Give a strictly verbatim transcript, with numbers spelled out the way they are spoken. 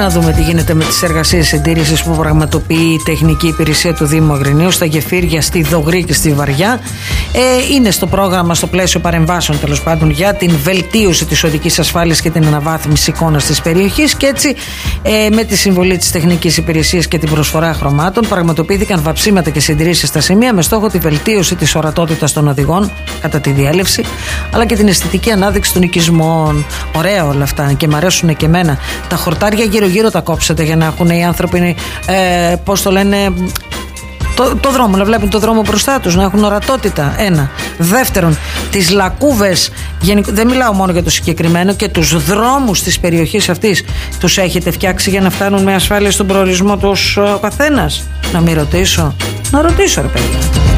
να δούμε τι γίνεται με τις εργασίες συντήρησης που πραγματοποιεί η Τεχνική Υπηρεσία του Δήμου Αγρινίου στα γεφύρια, στη Δογρή και στη Βαριά. Ε, είναι στο πρόγραμμα, στο πλαίσιο παρεμβάσεων τέλος πάντων, για την βελτίωση της οδικής ασφάλειας και την αναβάθμιση εικόνας της περιοχής. Και έτσι, ε, με τη συμβολή της Τεχνικής Υπηρεσίας και την προσφορά χρωμάτων, πραγματοποιήθηκαν βαψίματα και συντηρήσεις στα σημεία με στόχο τη βελτίωση της ορατότητας των οδηγών κατά τη διέλευση, αλλά και την αισθητική ανάδειξη των οικισμών. Ωραία όλα αυτά και μ' αρέσουν και εμένα. Τα χορτάρια γύρω-γύρω τα κόψετε για να έχουν οι άνθρωποι, ε, πώς το λένε, το, το δρόμο, να βλέπουν το δρόμο μπροστά τους, να έχουν ορατότητα. Ένα. Δεύτερον, τις λακκούβες, δεν μιλάω μόνο για το συγκεκριμένο, και τους δρόμους της περιοχής αυτής τους έχετε φτιάξει για να φτάνουν με ασφάλεια στον προορισμό τους ο καθένας? Να μην ρωτήσω, να ρωτήσω ρε παιδιά.